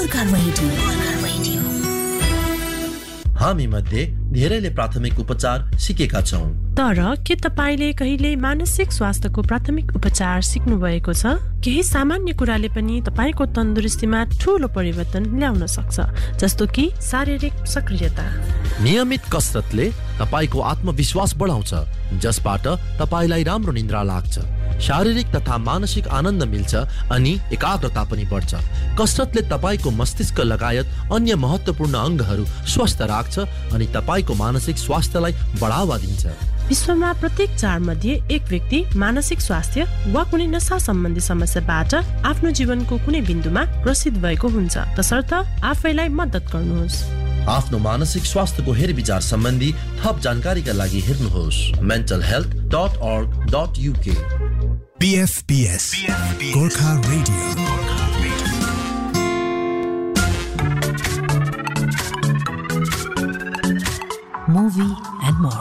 Gorkha radio. हामी मध्ये धेरैले प्राथमिक उपचार सिकेका छौं, तर के तपाईले कहिले मानसिक स्वास्थ्यको प्राथमिक उपचार सिक्नु भएको छ? केही सामान्य कुराले पनि तपाईको तन्दुरुस्तीमा ठूलो परिवर्तन ल्याउन सक्छ, जस्तो कि शारीरिक सक्रियता। नियमित कसरतले तपाईको आत्मविश्वास बढाउँछ, जसबाट तपाईलाई राम्रो निद्रा लाग्छ, शारीरिक तथा मानसिक आनन्द मिल्छ अनि एकाग्रता पनि बढ्छ। कसरतले तपाईको मस्तिष्क लगायत अन्य महत्त्वपूर्ण अङ्गहरू स्वस्थ राख्छ अनि तपाईको मानसिक स्वास्थ्यलाई बढावा दिन्छ। विश्वमा प्रत्येक 4 मध्ये 1 व्यक्ति मानसिक स्वास्थ्य वा कुनै नशा सम्बन्धी समस्याबाट आफ्नो जीवनको कुनै बिन्दुमा ग्रसित भएको हुन्छ। तसर्थ आफैलाई मद्दत गर्नुहोस्। आफ्नो मानसिक स्वास्थ्यको हेरविचार सम्बन्धी थप जानकारीका लागि हेर्नुहोस् mentalhealth.org.uk। PFBS Gorkha radio. Movie and more.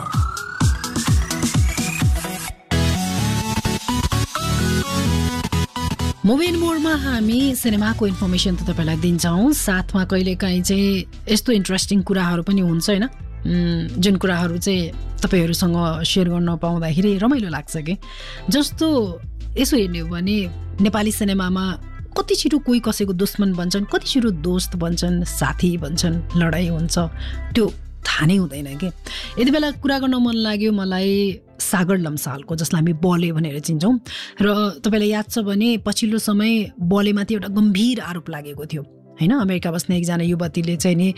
Movie and मोरमा हामी सिनेमाको इन्फर्मेसन त तपाईँलाई दिन्छौँ, साथमा कहिलेकाहीँ चाहिँ यस्तो इन्ट्रेस्टिङ कुराहरू पनि हुन्छ होइन, जुन कुराहरू चाहिँ तपाईँहरूसँग सेयर गर्न पाउँदाखेरि रमाइलो लाग्छ कि। जस्तो यसो हेर्ने हो भने नेपाली सिनेमामा कति छिटो कोही कसैको दुश्मन बन्छन्, कति छिटो दोस्त बन्छन्, साथी बन्छन्, लडाइँ हुन्छ, त्यो थाहा नै हुँदैन कि। यति बेला कुरा गर्न मन लाग्यो मलाई सागर लम्सालको, जसलाई हामी बले भनेर चिन्छौँ। र तपाईँलाई याद छ भने पछिल्लो समय बलेमाथि एउटा गम्भीर आरोप लागेको थियो होइन। अमेरिका बस्ने एकजना युवतीले चाहिँ नि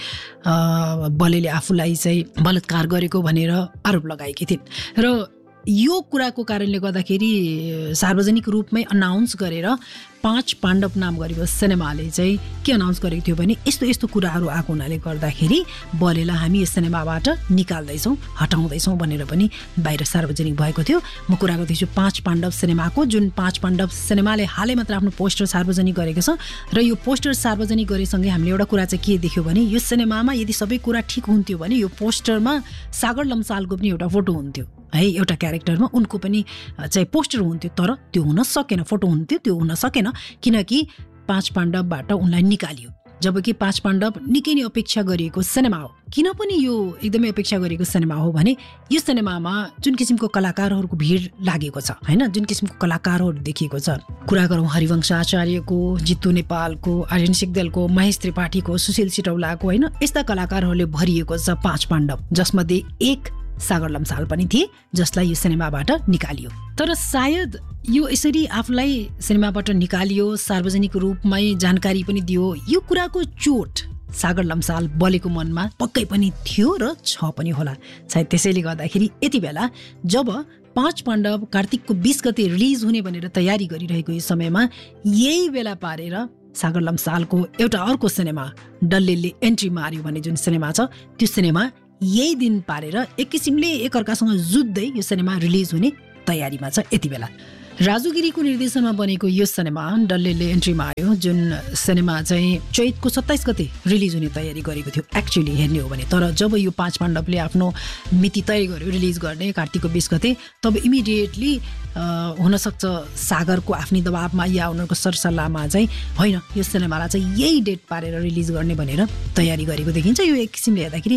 बलेले आफूलाई चाहिँ बलात्कार गरेको भनेर आरोप लगाएकी थिइन्। र यो कुराको कारणले गर्दाखेरि सार्वजनिक रूपमै अनाउन्स गरेर 5 पाण्डव नाम गरेको सिनेमाले चाहिँ के अनाउन्स गरेको थियो भने यस्तो यस्तो कुराहरू आएको हुनाले गर्दाखेरि बलेलाई हामी यस सिनेमाबाट निकाल्दैछौँ, हटाउँदैछौँ भनेर पनि बाहिर सार्वजनिक भएको थियो। म कुरा गर्दैछु 5 पाण्डव सिनेमाको, जुन 5 पाण्डव सिनेमाले हालै मात्र आफ्नो पोस्टर सार्वजनिक गरेको छ। र यो पोस्टर सार्वजनिक गरेसँगै हामीले एउटा कुरा चाहिँ के देख्यो भने यो सिनेमामा यदि सबै कुरा ठिक हुन्थ्यो भने यो पोस्टरमा सागर लम्सालको पनि एउटा फोटो हुन्थ्यो है, एउटा क्यारेक्टरमा उनको पनि चाहिँ पोस्टर हुन्थ्यो, तर त्यो हुन सकेन, फोटो हुन्थ्यो त्यो हुन सकेन किनकि 5 पाण्डवबाट उनलाई निकालियो। जबकि 5 पाण्डव निकै नै अपेक्षा गरिएको सिनेमा हो। किन पनि यो एकदमै अपेक्षा गरिएको सिनेमा हो भने यो सिनेमामा जुन किसिमको कलाकारहरूको भिड लागेको छ होइन, जुन किसिमको कलाकारहरू देखिएको छ, कुरा गरौँ हरिवंश आचार्यको, जित्तु नेपालको, आर्यन सिग्देलको, महेश त्रिपाठीको, सुशील सिटौलाको होइन, यस्ता कलाकारहरूले भरिएको छ 5 पाण्डव, जसमध्ये एक सागर लम्साल पनि थिए जसलाई यो सिनेमाबाट निकालियो। तर सायद यो यसरी आफूलाई सिनेमाबाट निकालियो, सार्वजनिक रूपमै जानकारी पनि दियो, यो कुराको चोट सागर लम्साल बलेको मनमा पक्कै पनि थियो र छ पनि होला। सायद त्यसैले गर्दाखेरि यति बेला जब 5 पाण्डव कार्तिकको 20 गते रिलिज हुने भनेर तयारी गरिरहेको यो समयमा यही बेला पारेर सागर लम्सालको एउटा अर्को सिनेमा डल्लेले एन्ट्री मार्यो भन्ने जुन सिनेमा छ, त्यो सिनेमा यही दिन पारेर एक किसिमले एकअर्कासँग जुत्दै यो सिनेमा रिलिज हुने तयारीमा छ। यति बेला राजु गिरीको निर्देशनमा बनेको यो सिनेमा डल्लेले एन्ट्री मार्यो, जुन सिनेमा चाहिँ चैतको 27 गते रिलिज हुने तयारी गरेको थियो एक्चुअली हेर्ने हो भने। तर जब यो 5 पाण्डवले आफ्नो मिति तय गर्यो रिलिज गर्ने कार्तिकको 20 गते, तब इमिडिएटली हुनसक्छ सागरको आफ्नै दबाबमा या उनीहरूको सरसल्लाहमा चाहिँ होइन यो सिनेमालाई चाहिँ यही डेट पारेर रिलिज गर्ने भनेर तयारी गरेको देखिन्छ। यो एक किसिमले हेर्दाखेरि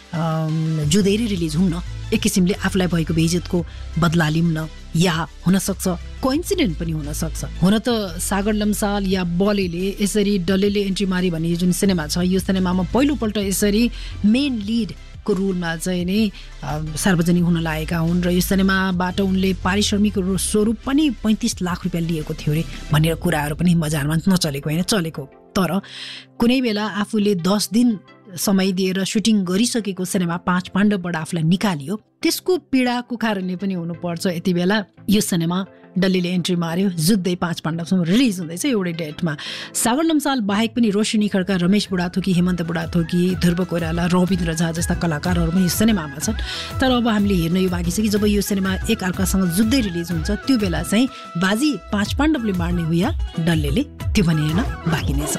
जुधेरै रिलिज हुन्न, एक किसिमले आफूलाई भएको बेइज्जतको बदला लिउँ न, या हुनसक्छ कोइन्सिडेन्ट पनि हुनसक्छ। हुन त सागर लम्साल या बलेले यसरी डल्लेले एन्ट्री मारी भन्ने जुन सिनेमा छ, यो सिनेमामा पहिलोपल्ट यसरी मेन लिड को रोलमा चाहिँ नै सार्वजनिक हुन लागेका हुन् र यो सिनेमाबाट उनले पारिश्रमिक स्वरूप पनि 35 लाख रुपियाँ लिएको थियो रे भनेर कुराहरू पनि बजारमा नचलेको होइन, चलेको। तर कुनै बेला आफूले 10 दिन समय दिएर सुटिङ गरिसकेको सिनेमा 5 पाण्डवबाट आफूलाई निकालियो, त्यसको पीडाको कारणले पनि हुनुपर्छ। यति बेला यो सिनेमा डल्लेले एन्ट्री मार्यो, जुत्दै 5 पाण्डवसम्म रिलिज हुँदैछ एउटै डेटमा। सागर लम्साल बाहेक पनि रोशनी खड्का, रमेश बुढाथोकी, हेमन्त बुढाथोकी, ध्रुव कोइराला, रविन्द्र झा जस्ता कलाकारहरू पनि यो सिनेमामा छन्। तर अब हामीले हेर्न यो बाँकी छ कि जब यो सिनेमा एक अर्कासँग जुत्दै रिलिज हुन्छ त्यो बेला चाहिँ बाजी 5 पाण्डवले मार्ने हो या डल्लेले, त्यो पनि हेर्न बाँकी नै छ।